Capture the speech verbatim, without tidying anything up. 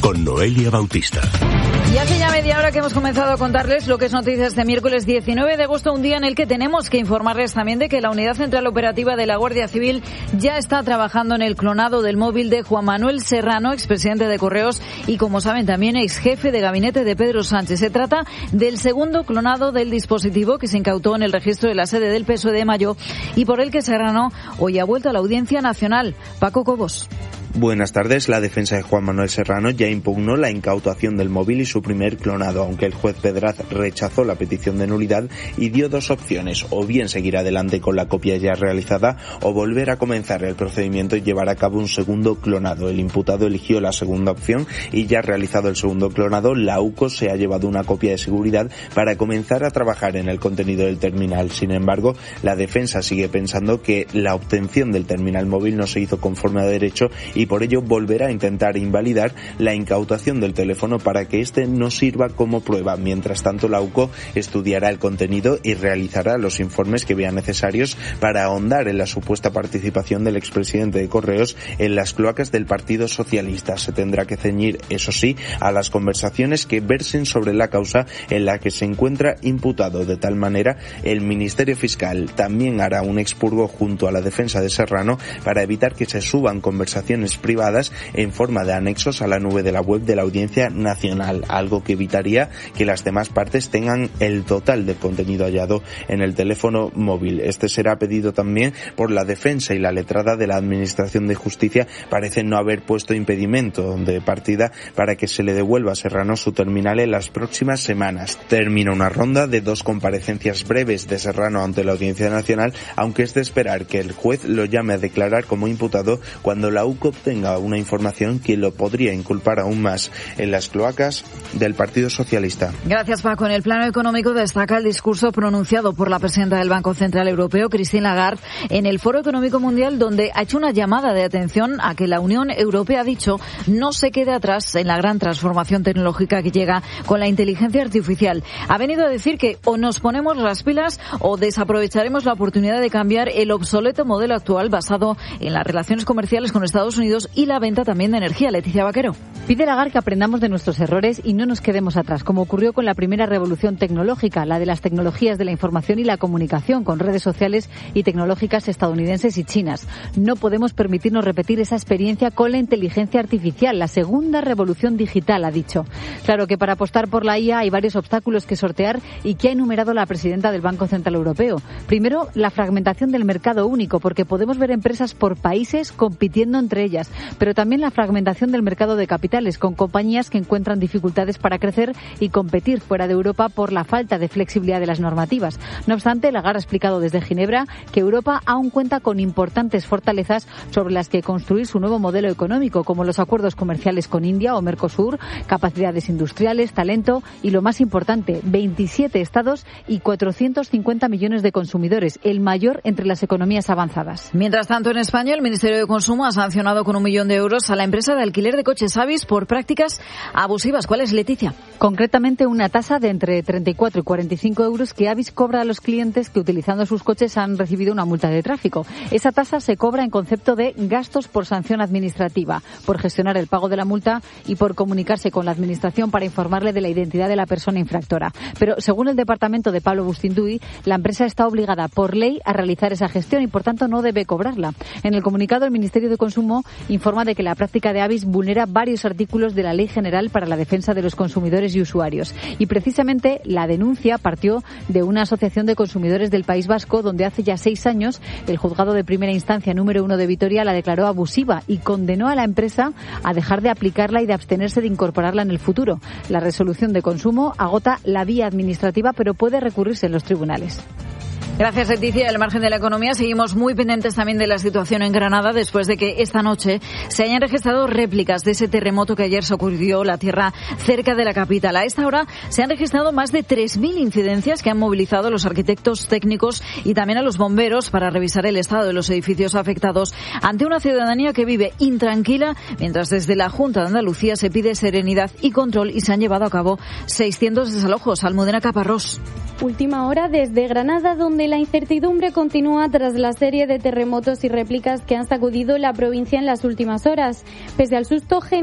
con Noelia Bautista. Y hace ya media hora que hemos comenzado a contarles lo que es noticia este miércoles diecinueve de agosto, un día en el que tenemos que informarles también de que la Unidad Central Operativa de la Guardia Civil ya está trabajando en el clonado del móvil de Juan Manuel Serrano, expresidente de Correos y, como saben, también exjefe de gabinete de Pedro Sánchez. Se trata del segundo clonado del dispositivo que se incautó en el registro de la sede del P S O E de Mayo y por el que Serrano hoy ha vuelto a la Audiencia Nacional. Paco Cobos. Buenas tardes. La defensa de Juan Manuel Serrano ya impugnó la incautación del móvil y su primer clonado, aunque el juez Pedraz rechazó la petición de nulidad y dio dos opciones: o bien seguir adelante con la copia ya realizada o volver a comenzar el procedimiento y llevar a cabo un segundo clonado. El imputado eligió la segunda opción y ya realizado el segundo clonado, la U C O se ha llevado una copia de seguridad para comenzar a trabajar en el contenido del terminal. Sin embargo, la defensa sigue pensando que la obtención del terminal móvil no se hizo conforme a derecho y por ello volverá a intentar invalidar la incautación del teléfono para que éste no sirva como prueba. Mientras tanto, la U C O estudiará el contenido y realizará los informes que vean necesarios para ahondar en la supuesta participación del expresidente de Correos en las cloacas del Partido Socialista. Se tendrá que ceñir, eso sí, a las conversaciones que versen sobre la causa en la que se encuentra imputado. De tal manera, el Ministerio Fiscal también hará un expurgo junto a la defensa de Serrano para evitar que se suban conversaciones privadas en forma de anexos a la nube de la web de la Audiencia Nacional, algo que evitaría que las demás partes tengan el total del contenido hallado en el teléfono móvil. Este será pedido también por la defensa y la letrada de la Administración de Justicia parece no haber puesto impedimento de partida para que se le devuelva a Serrano su terminal en las próximas semanas. Termina una ronda de dos comparecencias breves de Serrano ante la Audiencia Nacional, aunque es de esperar que el juez lo llame a declarar como imputado cuando la U C O tenga una información que lo podría inculpar aún más en las cloacas del Partido Socialista. Gracias, Paco. En el plano económico destaca el discurso pronunciado por la presidenta del Banco Central Europeo, Christine Lagarde, en el Foro Económico Mundial, donde ha hecho una llamada de atención a que la Unión Europea, ha dicho, no se quede atrás en la gran transformación tecnológica que llega con la inteligencia artificial. Ha venido a decir que o nos ponemos las pilas o desaprovecharemos la oportunidad de cambiar el obsoleto modelo actual basado en las relaciones comerciales con Estados Unidos y la venta también de energía. Leticia Vaquero. Pide Lagarde que aprendamos de nuestros errores y no nos quedemos atrás, como ocurrió con la primera revolución tecnológica, la de las tecnologías de la información y la comunicación, con redes sociales y tecnológicas estadounidenses y chinas. No podemos permitirnos repetir esa experiencia con la inteligencia artificial, la segunda revolución digital, ha dicho. Claro que para apostar por la I A hay varios obstáculos que sortear y que ha enumerado la presidenta del Banco Central Europeo. Primero, la fragmentación del mercado único, porque podemos ver empresas por países compitiendo entre ellas, pero también la fragmentación del mercado de capitales, con compañías que encuentran dificultades para crecer y competir fuera de Europa por la falta de flexibilidad de las normativas. No obstante, Lagarde ha explicado desde Ginebra que Europa aún cuenta con importantes fortalezas sobre las que construir su nuevo modelo económico, como los acuerdos comerciales con India o Mercosur, capacidades industriales, talento y, lo más importante, veintisiete estados y cuatrocientos cincuenta millones de consumidores, el mayor entre las economías avanzadas. Mientras tanto, en España, el Ministerio de Consumo ha sancionado con un millón de euros a la empresa de alquiler de coches Avis por prácticas abusivas. ¿Cuál es, Leticia? Concretamente, una tasa de entre treinta y cuatro y cuarenta y cinco euros que Avis cobra a los clientes que, utilizando sus coches, han recibido una multa de tráfico. Esa tasa se cobra en concepto de gastos por sanción administrativa, por gestionar el pago de la multa y por comunicarse con la Administración para informarle de la identidad de la persona infractora. Pero, según el departamento de Pablo Bustinduy, la empresa está obligada por ley a realizar esa gestión y, por tanto, no debe cobrarla. En el comunicado, el Ministerio de Consumo informa de que la práctica de Avis vulnera varios artículos de la Ley General para la Defensa de los Consumidores y Usuarios. Y precisamente la denuncia partió de una asociación de consumidores del País Vasco, donde hace ya seis años el juzgado de primera instancia número uno de Vitoria la declaró abusiva y condenó a la empresa a dejar de aplicarla y de abstenerse de incorporarla en el futuro. La resolución de consumo agota la vía administrativa, pero puede recurrirse en los tribunales. Gracias, Leticia. Al margen de la economía, seguimos muy pendientes también de la situación en Granada, después de que esta noche se hayan registrado réplicas de ese terremoto que ayer sacudió la tierra cerca de la capital. A esta hora se han registrado más de tres mil incidencias que han movilizado a los arquitectos técnicos y también a los bomberos para revisar el estado de los edificios afectados, ante una ciudadanía que vive intranquila, mientras desde la Junta de Andalucía se pide serenidad y control y se han llevado a cabo seiscientos desalojos. Almudena Caparrós. Última hora desde Granada, donde la incertidumbre continúa tras la serie de terremotos y réplicas que han sacudido la provincia en las últimas horas. Pese al susto